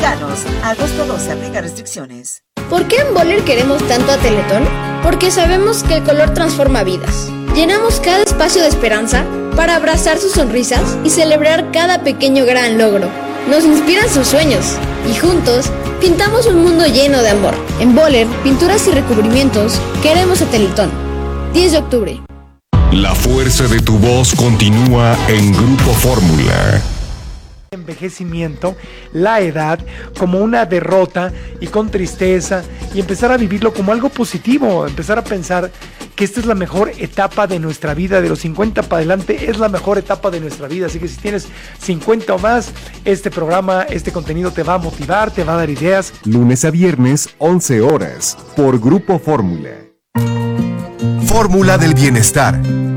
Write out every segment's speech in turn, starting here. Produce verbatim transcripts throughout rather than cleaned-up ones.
Aplicanos. Agosto doce, aplica restricciones. ¿Por qué en Boller queremos tanto a Teletón? Porque sabemos que el color transforma vidas. Llenamos cada espacio de esperanza para abrazar sus sonrisas y celebrar cada pequeño gran logro. Nos inspiran sus sueños y juntos pintamos un mundo lleno de amor. En Boller, pinturas y recubrimientos, queremos a Teletón. diez de octubre. La fuerza de tu voz continúa en Grupo Fórmula. Envejecimiento, la edad, como una derrota y con tristeza, y empezar a vivirlo como algo positivo, empezar a pensar que esta es la mejor etapa de nuestra vida, de los cincuenta para adelante es la mejor etapa de nuestra vida, así que si tienes cincuenta o más, este programa, este contenido te va a motivar, te va a dar ideas. Lunes a viernes, once horas, por Grupo Fórmula. Fórmula del bienestar.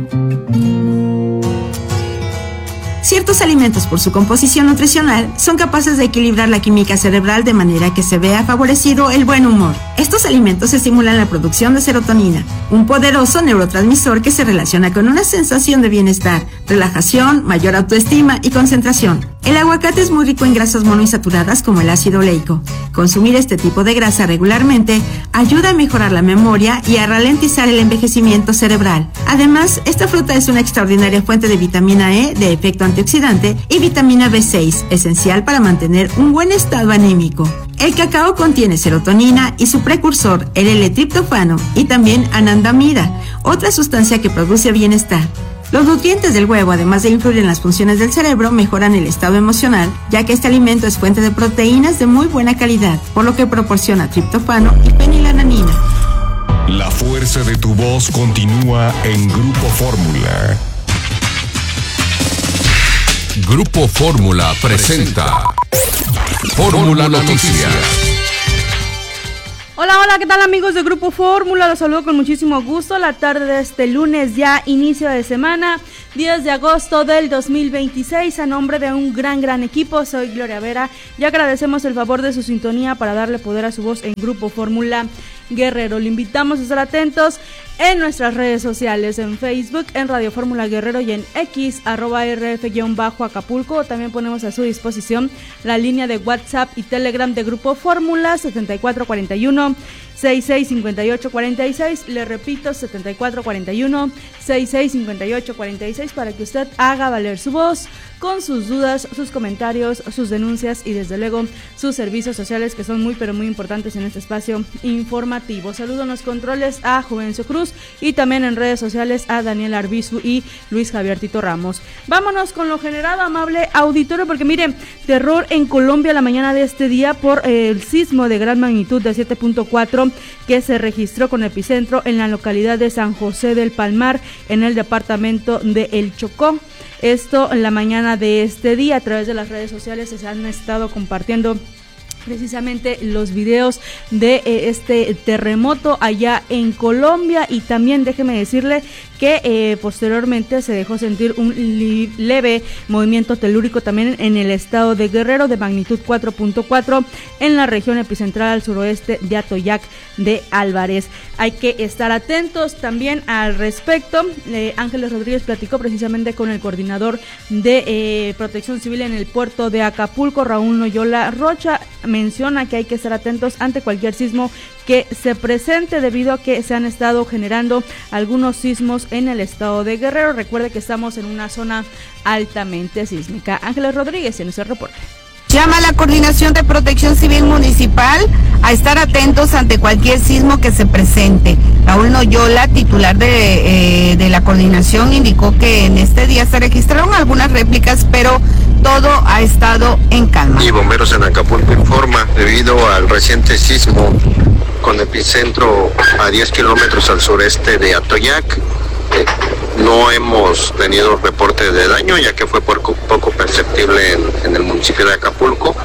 Ciertos alimentos, por su composición nutricional, son capaces de equilibrar la química cerebral de manera que se vea favorecido el buen humor. Estos alimentos estimulan la producción de serotonina, un poderoso neurotransmisor que se relaciona con una sensación de bienestar, relajación, mayor autoestima y concentración. El aguacate es muy rico en grasas monoinsaturadas como el ácido oleico. Consumir este tipo de grasa regularmente ayuda a mejorar la memoria y a ralentizar el envejecimiento cerebral. Además, esta fruta es una extraordinaria fuente de vitamina E de efecto antioxidante y vitamina B seis, esencial para mantener un buen estado anímico. El cacao contiene serotonina y su precursor, el L-triptofano, y también anandamida, otra sustancia que produce bienestar. Los nutrientes del huevo, además de influir en las funciones del cerebro, mejoran el estado emocional, ya que este alimento es fuente de proteínas de muy buena calidad, por lo que proporciona triptofano y fenilalanina. La fuerza de tu voz continúa en Grupo Fórmula. Grupo Fórmula presenta Fórmula Noticias. Hola, hola, ¿qué tal amigos de Grupo Fórmula? Los saludo con muchísimo gusto. La tarde de este lunes, ya inicio de semana, diez de agosto del dos mil veintiséis. A nombre de un gran, gran equipo, soy Gloria Vera y agradecemos el favor de su sintonía para darle poder a su voz en Grupo Fórmula Guerrero. Le invitamos a estar atentos en nuestras redes sociales, en Facebook, en Radio Fórmula Guerrero y en X, arroba R F-Acapulco. También ponemos a su disposición la línea de WhatsApp y Telegram de Grupo Fórmula, setenta y cuatro cuarenta y uno, sesenta y seis cincuenta y ocho cuarenta y seis. Le repito, setenta y cuatro cuarenta y uno, sesenta y seis cincuenta y ocho cuarenta y seis, para que usted haga valer su voz con sus dudas, sus comentarios, sus denuncias y desde luego sus servicios sociales, que son muy pero muy importantes en este espacio informativo. Saludo en los controles a Juvencio Cruz y también en redes sociales a Daniel Arbizu y Luis Javier Tito Ramos. Vámonos con lo generado, amable auditorio, porque miren, terror en Colombia la mañana de este día por eh, el sismo de gran magnitud de siete punto cuatro que se registró con epicentro en la localidad de San José del Palmar, en el departamento de El Chocó. Esto en la mañana de este día. A través de las redes sociales se han estado compartiendo precisamente los videos de eh, este terremoto allá en Colombia, y también déjeme decirle que eh, posteriormente se dejó sentir un li- leve movimiento telúrico también en el estado de Guerrero de magnitud cuatro punto cuatro en la región epicentral al suroeste de Atoyac de Álvarez. Hay que estar atentos también al respecto. eh, Ángeles Rodríguez platicó precisamente con el coordinador de eh, Protección Civil en el puerto de Acapulco, Raúl Noyola Rocha. Menciona que hay que estar atentos ante cualquier sismo que se presente, debido a que se han estado generando algunos sismos en el estado de Guerrero. Recuerde que estamos en una zona altamente sísmica. Ángeles Rodríguez en ese reporte. Llama a la Coordinación de Protección Civil Municipal a estar atentos ante cualquier sismo que se presente. Raúl Noyola, titular de, eh, de la coordinación, indicó que en este día se registraron algunas réplicas, pero todo ha estado en calma. Y Bomberos en Acapulco informa, debido al reciente sismo con epicentro a diez kilómetros al sureste de Atoyac, eh, no hemos tenido reporte de daño, ya que fue poco, poco perceptible en, en el municipio de Acapulco.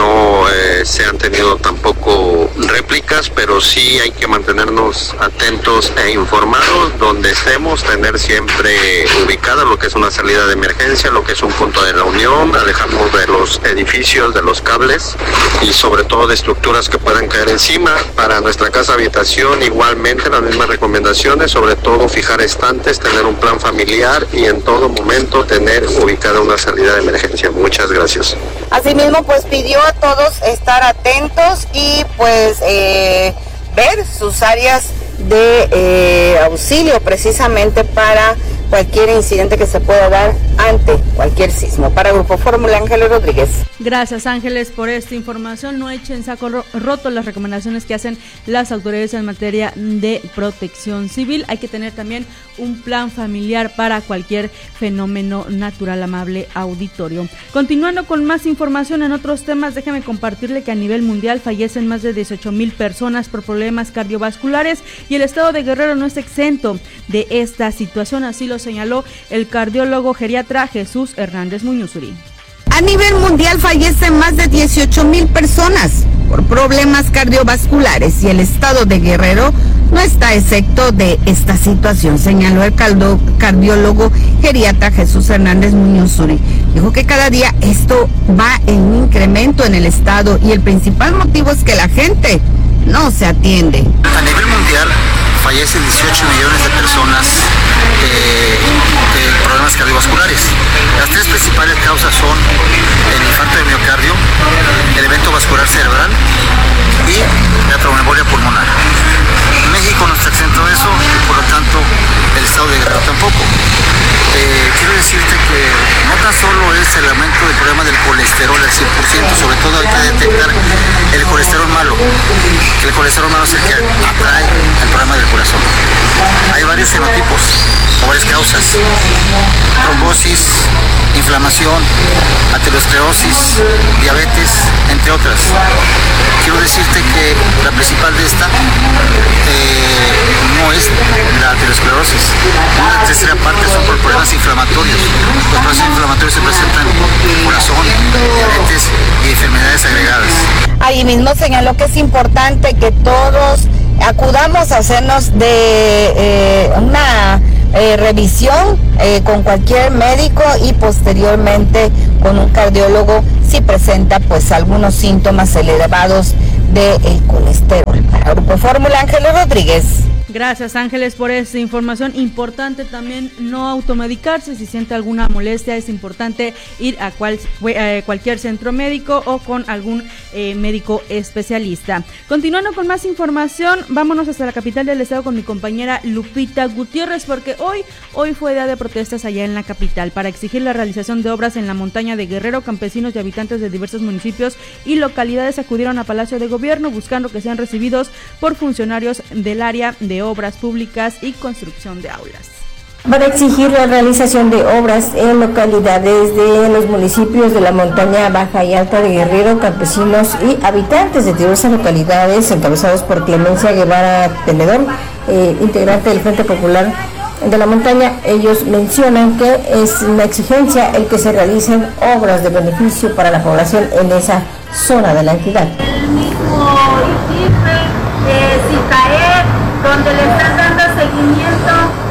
No eh, se han tenido tampoco réplicas, pero sí hay que mantenernos atentos e informados. Donde estemos, tener siempre ubicada lo que es una salida de emergencia, lo que es un punto de reunión, alejarnos de los edificios, de los cables y sobre todo de estructuras que puedan caer encima. Para nuestra casa habitación igualmente las mismas recomendaciones, sobre todo fijar estantes, tener un plan familiar y en todo momento tener ubicada una salida de emergencia. Muchas gracias. Asimismo, pues pidió a todos estar atentos y pues eh, ver sus áreas de eh, auxilio precisamente para cualquier incidente que se pueda dar ante cualquier sismo. Para Grupo Fórmula, Ángeles Rodríguez. Gracias, Ángeles, por esta información. No echen saco ro- roto las recomendaciones que hacen las autoridades en materia de protección civil. Hay que tener también un plan familiar para cualquier fenómeno natural, amable auditorio. Continuando con más información en otros temas, déjame compartirle que a nivel mundial fallecen más de dieciocho mil personas por problemas cardiovasculares y el estado de Guerrero no es exento de esta situación, así lo señaló el cardiólogo geriatra Jesús Hernández Muñozuri. A nivel mundial fallecen más de dieciocho mil personas por problemas cardiovasculares y el estado de Guerrero no está exento de esta situación, señaló el caldo, cardiólogo geriatra Jesús Hernández Muñozuri. Dijo que cada día esto va en incremento en el estado y el principal motivo es que la gente no se atiende. A nivel mundial fallecen dieciocho millones de personas eh, de problemas cardiovasculares. Las tres principales causas son el infarto de miocardio, el evento vascular cerebral y la tromboembolia pulmonar. México no está exento de eso y por lo tanto el estado de Guerrero tampoco. Eh, quiero decirte que no tan solo es el aumento del problema del colesterol al cien por ciento, sobre todo hay que detectar el colesterol malo, que el colesterol malo es el que atrae el problema del corazón. Hay varios fenotipos o varias causas: trombosis, inflamación, aterosclerosis, diabetes, entre otras. Quiero decirte que la principal de esta eh, no es la aterosclerosis. Una tercera parte son por problemas inflamatorios. Los problemas inflamatorios se presentan en corazón, diabetes y enfermedades agregadas. Ahí mismo señaló que es importante que todos acudamos a hacernos de eh, una eh, revisión eh, con cualquier médico y posteriormente con un cardiólogo si presenta pues algunos síntomas elevados del colesterol. Para Grupo Fórmula, Ángeles Rodríguez. Gracias, Ángeles, por esta información. Importante también no automedicarse. Si siente alguna molestia, es importante ir a cual, eh, cualquier centro médico o con algún eh, médico especialista. Continuando con más información, vámonos hasta la capital del estado con mi compañera Lupita Gutiérrez, porque hoy, hoy fue día de protestas allá en la capital para exigir la realización de obras en la montaña de Guerrero. Campesinos y habitantes de diversos municipios y localidades acudieron a Palacio de Gobierno buscando que sean recibidos por funcionarios del área de obras públicas y construcción de aulas. Para exigir la realización de obras en localidades de los municipios de la montaña baja y alta de Guerrero, campesinos y habitantes de diversas localidades encabezados por Clemencia Guevara Tenedor, eh, integrante del Frente Popular de la Montaña. Ellos mencionan que es una exigencia el que se realicen obras de beneficio para la población en esa zona de la entidad. El mismo Iquife, eh, Cicaer, donde le están dando seguimiento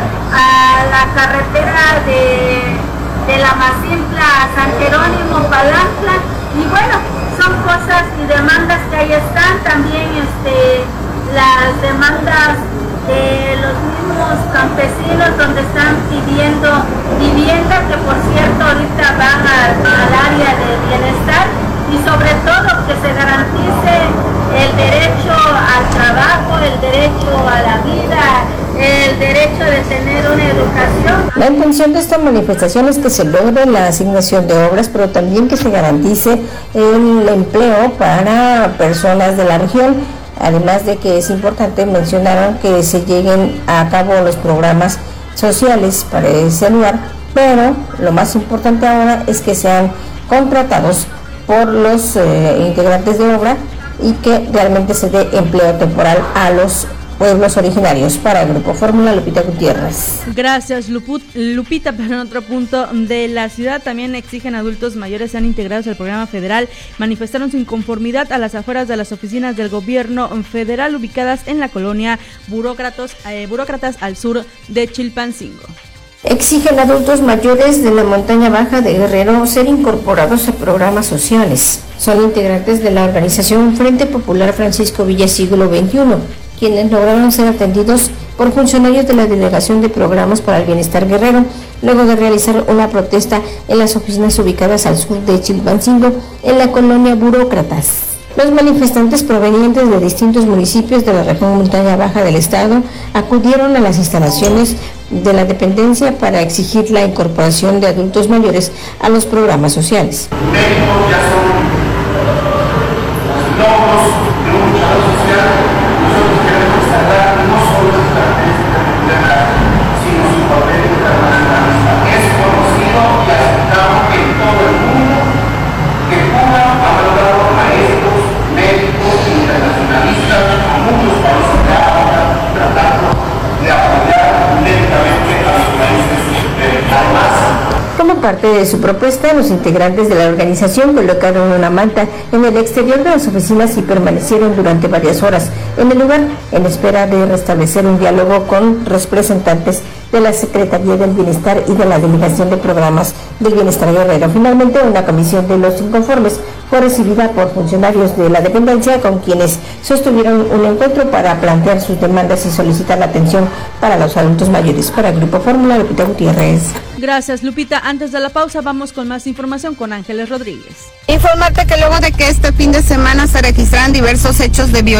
a la carretera de, de la Macimpla a San Jerónimo, Palantla, y bueno, son cosas y demandas que ahí están. También este, las demandas de los mismos campesinos donde están pidiendo vivienda, que por cierto ahorita van al, al área de bienestar, y sobre todo que se garantice el derecho al trabajo, el derecho a la vida, el derecho de tener una educación. La intención de esta manifestación es que se logre la asignación de obras, pero también que se garantice el empleo para personas de la región. Además de que es importante, mencionaron que se lleguen a cabo los programas sociales para ese lugar, pero lo más importante ahora es que sean contratados por los eh, integrantes de obra y que realmente se dé empleo temporal a los pueblos originarios. Para el Grupo Fórmula, Lupita Gutiérrez. Gracias, Luput, Lupita. Pero en otro punto de la ciudad también exigen adultos mayores sean integrados al programa federal. Manifestaron su inconformidad a las afueras de las oficinas del gobierno federal ubicadas en la colonia Burócratos, eh, Burócratas al sur de Chilpancingo. Exigen adultos mayores de la montaña baja de Guerrero ser incorporados a programas sociales. Son integrantes de la organización Frente Popular Francisco Villa Siglo veintiuno. quienes lograron ser atendidos por funcionarios de la Delegación de Programas para el Bienestar Guerrero, luego de realizar una protesta en las oficinas ubicadas al sur de Chilpancingo, en la colonia Burócratas. Los manifestantes provenientes de distintos municipios de la región montaña baja del estado acudieron a las instalaciones de la dependencia para exigir la incorporación de adultos mayores a los programas sociales. Médicos ya son los logros de un luchador social. Nosotros queremos destacar no solo su característica completa, sino su papel internacionalista. Es conocido y aceptado en todo el mundo que Cuba ha valorado maestros, médicos, internacionalistas, a muchos países de África, tratando de apoyar lentamente a los países de Además, Como parte de su propuesta, los integrantes de la organización colocaron una manta en el exterior de las oficinas y permanecieron durante varias horas en el lugar en espera de restablecer un diálogo con representantes de la Secretaría del Bienestar y de la Delegación de Programas del Bienestar Guerrero. Finalmente, una comisión de los inconformes fue recibida por funcionarios de la dependencia con quienes sostuvieron un encuentro para plantear sus demandas y solicitar la atención para los adultos mayores. Para el Grupo Fórmula, Lupita Gutiérrez. Gracias, Lupita. Antes de la pausa vamos con más información con Ángeles Rodríguez. Informarte que luego de que este fin de semana se registraran diversos hechos de violencia